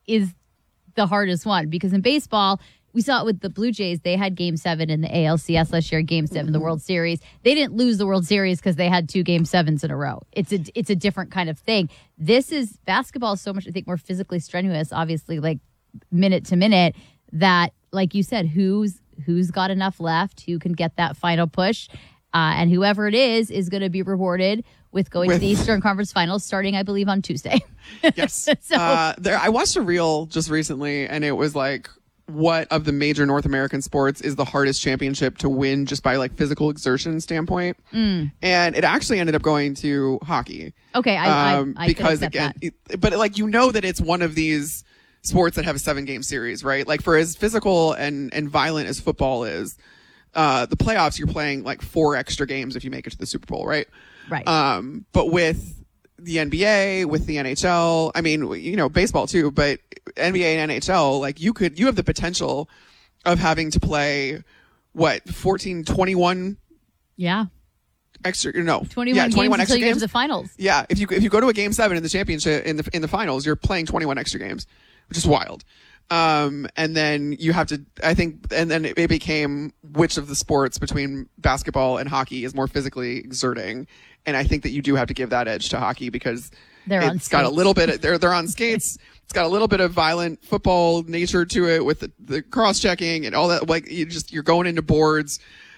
is the hardest one, because in baseball, we saw it with the Blue Jays. They had Game 7 in the ALCS last year, Game 7 the World Series. They didn't lose the World Series because they had 2 Game 7s in a row. It's a different kind of thing. This is basketball is so much, I think, more physically strenuous, obviously, like minute to minute, that, like you said, who's got enough left, who can get that final push, and whoever it is going to be rewarded with going to the Eastern Conference Finals starting, I believe, on Tuesday. Yes. I watched a reel just recently, and it was like, what of the major North American sports is the hardest championship to win just by like physical exertion standpoint? And it actually ended up going to hockey. Okay, I because again, but like, you know that it's one of these sports that have a 7-game series, right? Like, for as physical and violent as football is, the playoffs, you're playing like 4 extra games if you make it to the Super Bowl, right? Right. But with the NBA, with the NHL, I mean, you know, baseball too, but NBA and NHL, like, you have the potential of having to play 21 extra, no, 21 21 games extra until you get games to the finals. Yeah, if you go to a Game 7 in the championship in the finals, you're playing 21 extra games, which is wild. And then you have to, I think, and then it became which of the sports between basketball and hockey is more physically exerting. And I think that you do have to give that edge to hockey, because it's got a little bit, they're on skates. It's got a little bit of violent football nature to it with the cross checking and all that. Like, you're going into boards.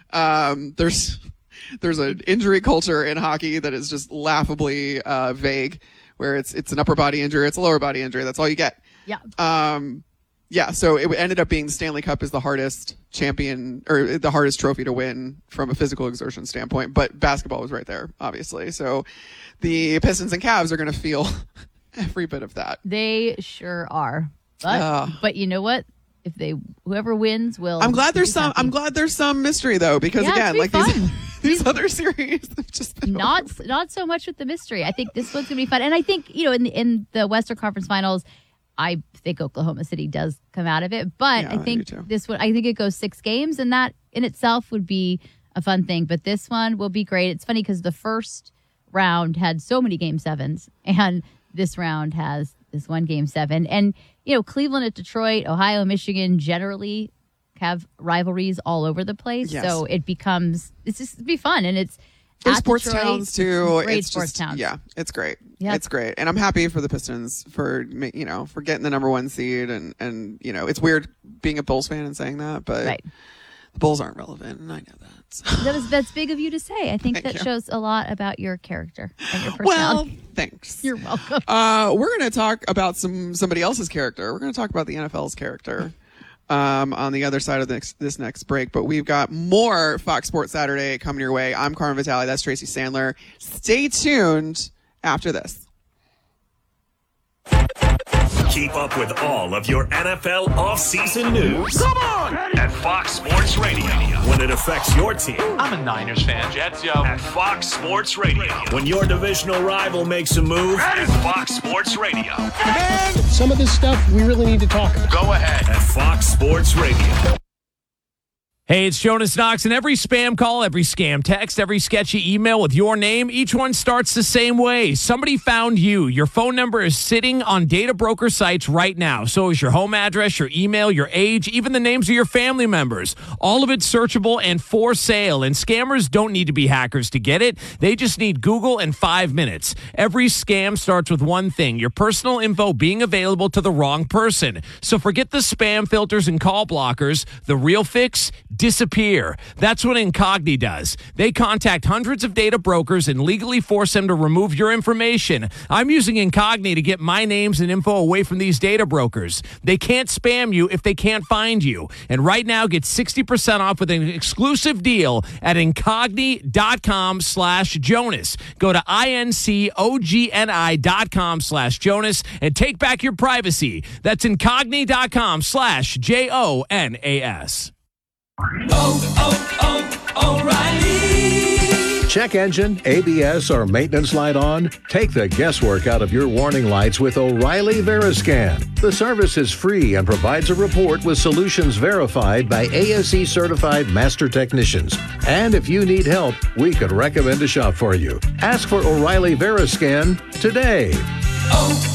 There's an injury culture in hockey that is just laughably, vague, where it's an upper body injury, it's a lower body injury. That's all you get. Yeah. Yeah, so it ended up being the Stanley Cup is the hardest champion, or the hardest trophy to win from a physical exertion standpoint, but basketball was right there, obviously. So the Pistons and Cavs are going to feel every bit of that. They sure are. But you know what? Whoever wins will. I'm glad there's some mystery though, because again, like these other series have just been not so much with the mystery. I think this one's going to be fun. And I think, you know, in the Western Conference Finals, I think Oklahoma City does come out of it, but I think I think it goes 6 games, and that in itself would be a fun thing. But this one will be great. It's funny because the first round had so many Game 7s, and this round has this one Game 7. And, you know, Cleveland at Detroit, Ohio, Michigan generally have rivalries all over the place. Yes. So it's just be fun. And they're sports Detroit, towns too. Great sports towns. Yeah, it's great. Yep. It's great. And I'm happy for the Pistons for getting the number 1 seed. And you know, it's weird being a Bulls fan and saying that, but the Bulls aren't relevant, and I know that. So. That's big of you to say. I think that shows a lot about your character and your personality. Well, thanks. You're welcome. We're going to talk about somebody else's character. We're going to talk about the NFL's character. On the other side of this next break. But we've got more Fox Sports Saturday coming your way. I'm Carmen Vitale. That's Tracy Sandler. Stay tuned after this. Keep up with all of your NFL offseason news. Come on! At Fox Sports Radio. When it affects your team. I'm a Niners fan. Jets, yo. At Fox Sports Radio. When your divisional rival makes a move. At Fox Sports Radio. Man, some of this stuff we really need to talk about. Go ahead. At Fox Sports Radio. Hey, it's Jonas Knox, and every spam call, every scam text, every sketchy email with your name, each one starts the same way. Somebody found you. Your phone number is sitting on data broker sites right now. So is your home address, your email, your age, even the names of your family members. All of it's searchable and for sale, and scammers don't need to be hackers to get it. They just need Google and 5 minutes. Every scam starts with one thing, your personal info being available to the wrong person. So forget the spam filters and call blockers. The real fix, disappear. That's what Incogni does. They contact hundreds of data brokers and legally force them to remove your information. I'm using Incogni to get my names and info away from these data brokers. They can't spam you if they can't find you. And right now, get 60% off with an exclusive deal at Incogni.com/Jonas. Go to INCOGNI.com/Jonas and take back your privacy. That's Incogni.com/JONAS. O'Reilly. Check engine, ABS, or maintenance light on? Take the guesswork out of your warning lights with O'Reilly Veriscan. The service is free and provides a report with solutions verified by ASE certified master technicians. And if you need help, we could recommend a shop for you. Ask for O'Reilly Veriscan today.